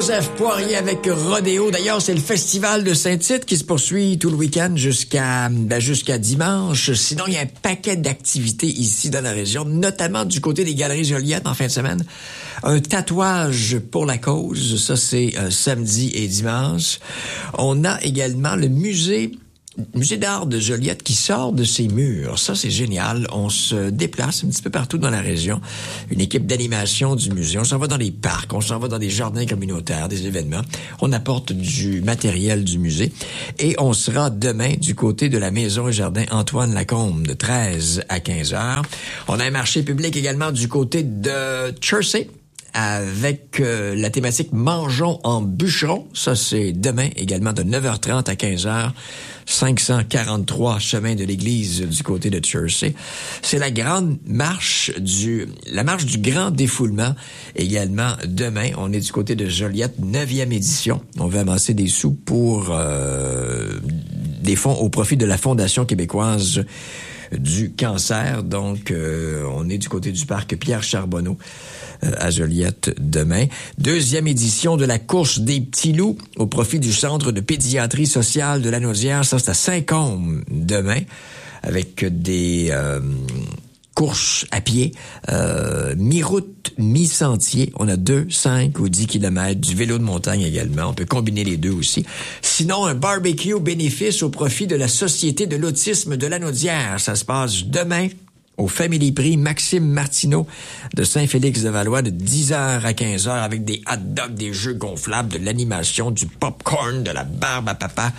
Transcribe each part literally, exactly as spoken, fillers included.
Joseph Poirier avec Rodéo. D'ailleurs, c'est le festival de Saint-Tite qui se poursuit tout le week-end jusqu'à ben, jusqu'à dimanche. Sinon, il y a un paquet d'activités ici dans la région, notamment du côté des Galeries Joliette en fin de semaine. Un tatouage pour la cause, ça c'est euh, samedi et dimanche. On a également le musée Musée d'art de Joliette qui sort de ses murs. Ça, c'est génial. On se déplace un petit peu partout dans la région. Une équipe d'animation du musée. On s'en va dans les parcs, on s'en va dans des jardins communautaires, des événements. On apporte du matériel du musée. Et on sera demain du côté de la Maison et Jardin Antoine Lacombe de treize à quinze heures. On a un marché public également du côté de Chersey, avec euh, la thématique Mangeons en bûcheron. Ça, c'est demain également de neuf heures trente à quinze heures. cinq cent quarante-trois chemin de l'église du côté de Chersey. C'est la grande marche du, la marche du grand défoulement également demain. On est du côté de Joliette, neuvième édition. On veut amasser des sous pour euh, des fonds au profit de la Fondation québécoise du cancer. Donc, euh, on est du côté du parc Pierre Charbonneau euh, à Joliette demain. Deuxième édition de la course des petits loups au profit du Centre de pédiatrie sociale de Lanaudière. Ça, c'est à Saint-Côme demain avec des euh, courses à pied, euh, mi-route, mi-sentier. On a deux, cinq ou dix kilomètres, du vélo de montagne également. On peut combiner les deux aussi. Sinon, un barbecue bénéfice au profit de la Société de l'autisme de Lanaudière. Ça se passe demain au Family Prix Maxime Martineau de Saint-Félix-de-Valois de dix heures à quinze heures avec des hot dogs, des jeux gonflables, de l'animation, du popcorn, de la barbe à papa.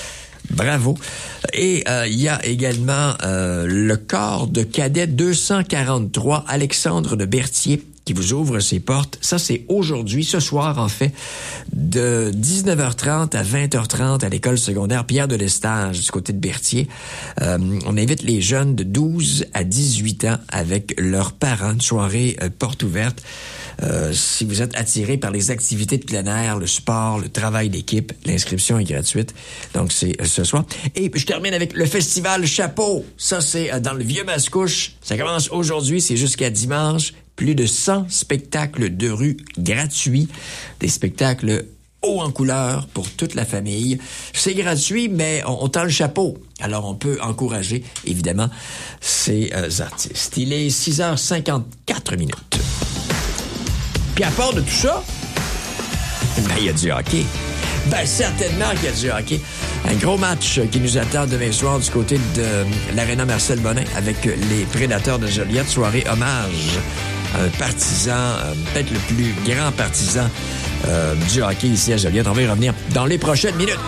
Bravo. Et il euh, y a également euh, le corps de cadet deux cent quarante-trois, Alexandre de Berthier, qui vous ouvre ses portes. Ça, c'est aujourd'hui, ce soir, en fait, de dix-neuf heures trente à vingt heures trente à l'école secondaire Pierre de Lestage, du côté de Berthier. Euh, on invite les jeunes de douze à dix-huit ans avec leurs parents. Une soirée euh, porte ouverte. Euh, si vous êtes attiré par les activités de plein air, le sport, le travail d'équipe, l'inscription est gratuite. Donc, c'est euh, ce soir. Et je termine avec le festival Chapeau. Ça, c'est euh, dans le Vieux-Mascouche. Ça commence aujourd'hui, c'est jusqu'à dimanche. Plus de cent spectacles de rue gratuits. Des spectacles haut en couleur pour toute la famille. C'est gratuit, mais on, on tend le chapeau. Alors, on peut encourager, évidemment, ces euh, artistes. Il est six heures cinquante-quatre minutes. Puis à part de tout ça, ben, il y a du hockey. Ben, certainement qu'il y a du hockey. Un gros match qui nous attend demain soir du côté de l'Arena Marcel Bonin avec les Prédateurs de Joliette. Soirée hommage à un partisan, euh, peut-être le plus grand partisan euh, du hockey ici à Joliette. On va y revenir dans les prochaines minutes.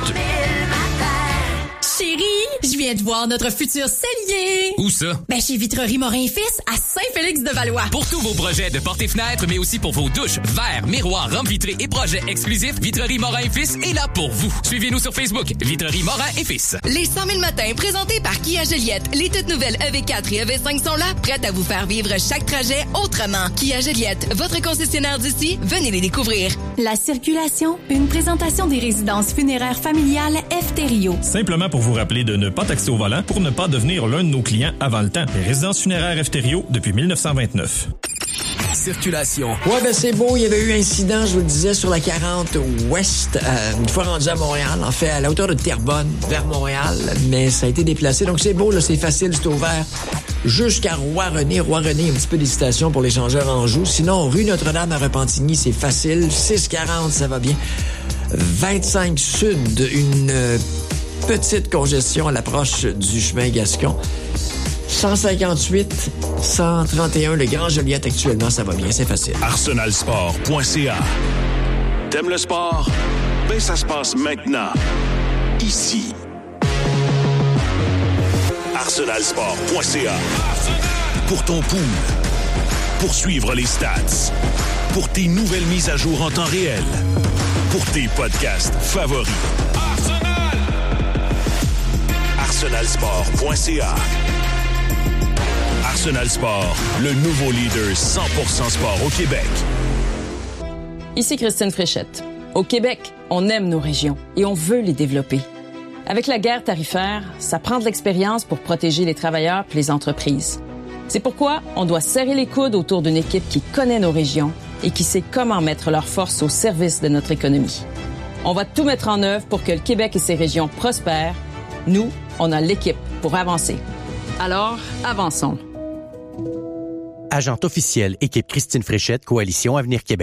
Chérie, je viens de voir notre futur cellier. Où ça? Ben, chez Vitrerie Morin et Fils, à Saint-Félix-de-Valois. Pour tous vos projets de portes et fenêtres, mais aussi pour vos douches, verres, miroirs, rampes vitrées et projets exclusifs, Vitrerie Morin et Fils est là pour vous. Suivez-nous sur Facebook, Vitrerie Morin et Fils. Les cent mille matins présentés par Kia Joliette. Les toutes nouvelles E V quatre et E V cinq sont là, prêtes à vous faire vivre chaque trajet autrement. Kia Joliette, votre concessionnaire d'ici, venez les découvrir. La circulation, une présentation des résidences funéraires familiales F T Rio. Simplement pour vous rappeler de ne pas taxer au volant pour ne pas devenir l'un de nos clients avant le temps. Les résidences funéraires F T Rio depuis mille neuf cent vingt-neuf. Circulation. Ouais, ben c'est beau. Il y avait eu un incident, je vous le disais, sur la quarante ouest, euh, une fois rendu à Montréal, en fait, à la hauteur de Terrebonne, vers Montréal, mais ça a été déplacé. Donc c'est beau, là, c'est facile, c'est ouvert jusqu'à Roi-René. Roi-René, un petit peu d'hésitation pour l'échangeur Anjou. Sinon, rue Notre-Dame à Repentigny, c'est facile. six quarante, ça va bien. vingt-cinq sud, une euh, petite congestion à l'approche du chemin Gascon. cent cinquante-huit, cent trente et un, le Grand Joliette actuellement, ça va bien, c'est facile. arsenal sport point c a. T'aimes le sport? Ben, ça se passe maintenant. Ici. arsenal sport point c a. Pour ton pool. Pour suivre les stats. Pour tes nouvelles mises à jour en temps réel. Pour tes podcasts favoris. Arsenal! arsenal sport point c a. Arsenal Sport, le nouveau leader cent pour cent sport au Québec. Ici Christine Fréchette. Au Québec, on aime nos régions et on veut les développer. Avec la guerre tarifaire, ça prend de l'expérience pour protéger les travailleurs et les entreprises. C'est pourquoi on doit serrer les coudes autour d'une équipe qui connaît nos régions et qui sait comment mettre leurs forces au service de notre économie. On va tout mettre en œuvre pour que le Québec et ses régions prospèrent. Nous, on a l'équipe pour avancer. Alors, avançons. Agente officielle, équipe Christine Fréchette, Coalition Avenir Québec.